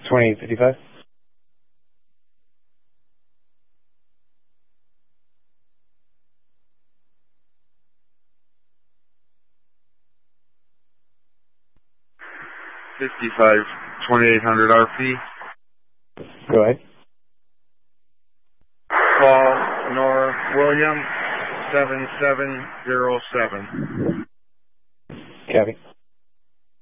2855. $55, 2800 RP. Go ahead. Call Nora William 7707. Copy.